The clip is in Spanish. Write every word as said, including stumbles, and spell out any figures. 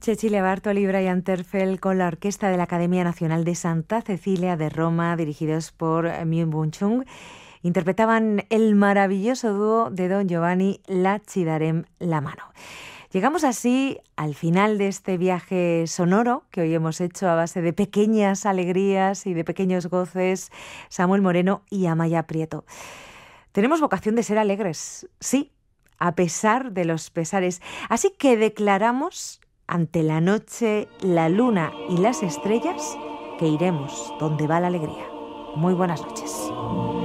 Cecilia Bartoli y Brian Terfel con la orquesta de la Academia Nacional de Santa Cecilia de Roma, dirigidos por Myung Bun Chung, interpretaban el maravilloso dúo de Don Giovanni, La Ci darem la mano. Llegamos así al final de este viaje sonoro que hoy hemos hecho a base de pequeñas alegrías y de pequeños goces, Samuel Moreno y Amaya Prieto. Tenemos vocación de ser alegres, sí, a pesar de los pesares. Así que declaramos ante la noche, la luna y las estrellas que iremos donde va la alegría. Muy buenas noches.